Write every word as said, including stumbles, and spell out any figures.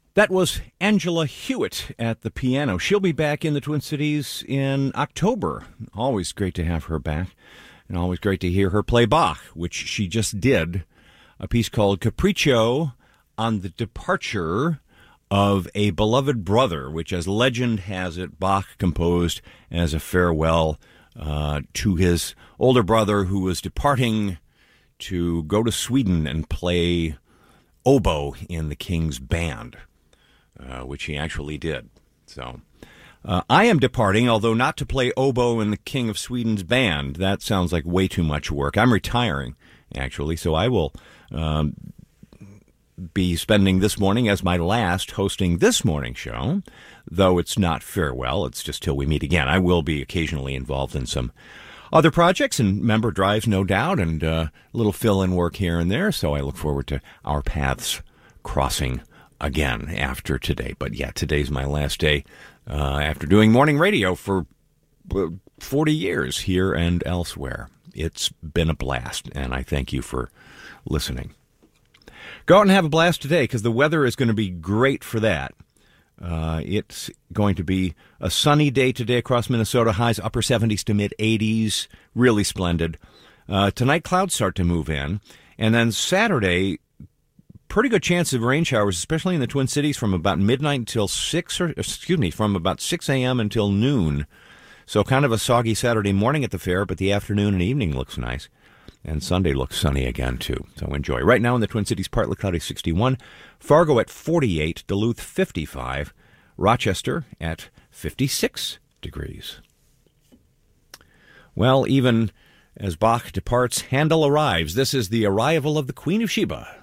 That was Angela Hewitt at the piano. She'll be back in the Twin Cities in October. Always great to have her back, and always great to hear her play Bach, which she just did, a piece called Capriccio on the Departure of a Beloved Brother, which, as legend has it, Bach composed as a farewell uh, to his older brother who was departing to go to Sweden and play oboe in the king's band. Uh, which he actually did. So, uh, I am departing, although not to play oboe in the King of Sweden's band. That sounds like way too much work. I'm retiring, actually, so I will um, be spending this morning as my last hosting this morning show, though it's not farewell. It's just till we meet again. I will be occasionally involved in some other projects and member drives, no doubt, and uh, a little fill-in work here and there, so I look forward to our paths crossing again after today. But yeah, today's my last day uh, after doing morning radio for forty years here and elsewhere. It's been a blast, and I thank you for listening. Go out and have a blast today, because the weather is going to be great for that. Uh, it's going to be a sunny day today across Minnesota, highs upper seventies to mid eighties, really splendid. Uh, tonight, clouds start to move in, and then Saturday, pretty good chance of rain showers, especially in the Twin Cities from about midnight until six, or excuse me, from about six a.m. until noon. So kind of a soggy Saturday morning at the fair, but the afternoon and evening looks nice. And Sunday looks sunny again, too. So enjoy. Right now in the Twin Cities, partly cloudy, sixty-one. Fargo at forty-eight. Duluth, fifty-five. Rochester at fifty-six degrees. Well, even as Bach departs, Handel arrives. This is the arrival of the Queen of Sheba.